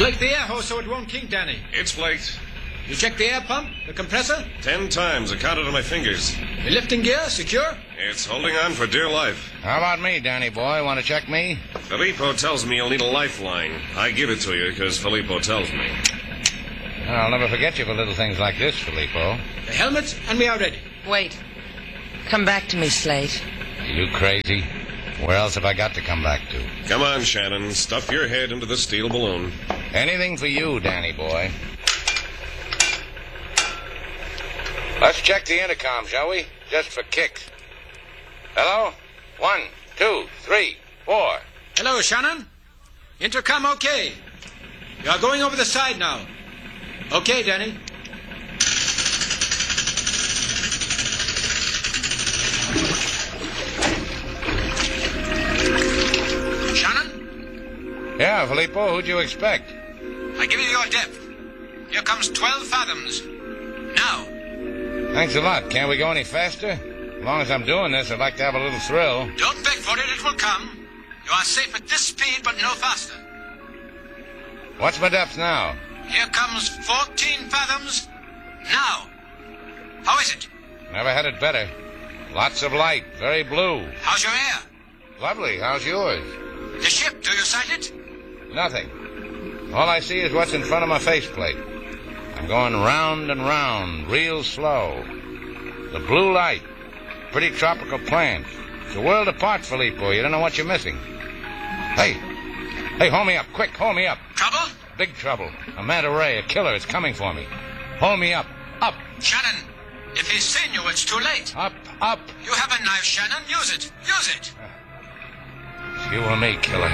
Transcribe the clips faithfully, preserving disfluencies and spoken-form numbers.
Flake the air hose so it won't kink, Danny. It's flaked. You checked the air pump, the compressor? Ten times. I counted on my fingers. The lifting gear, secure? It's holding on for dear life. How about me, Danny boy? Want to check me? Filippo tells me you'll need a lifeline. I give it to you because Filippo tells me. I'll never forget you for little things like this, Filippo. The helmets and me are ready. Wait. Come back to me, Slate. Are you crazy? Where else have I got to come back to? Come on, Shannon. Stuff your head into the steel balloon. Anything for you, Danny boy. Let's check the intercom, shall we? Just for kicks. Hello? One, two, three, four. Hello, Shannon. Intercom okay. You are going over the side now. Okay, Danny. Shannon? Yeah, Filippo, who'd you expect? I give you your depth. Here comes twelve fathoms. Now. Thanks a lot. Can't we go any faster? As long as I'm doing this, I'd like to have a little thrill. Don't beg for it. It will come. You are safe at this speed, but no faster. What's my depth now? Here comes fourteen fathoms. Now. How is it? Never had it better. Lots of light. Very blue. How's your air? Lovely. How's yours? The ship, do you sight it? Nothing. All I see is what's in front of my faceplate. I'm going round and round, real slow. The blue light. Pretty tropical plants. It's a world apart, Filippo. You don't know what you're missing. Hey. Hey, hold me up. Quick, hold me up. Trouble? Big trouble. A manta ray, a killer. It's coming for me. Hold me up. Up. Shannon, if he's seen you, it's too late. Up, up. You have a knife, Shannon. Use it. Use it. It's you or me, killer.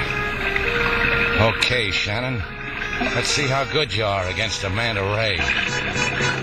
Okay, Shannon. Let's see how good you are against a manta ray.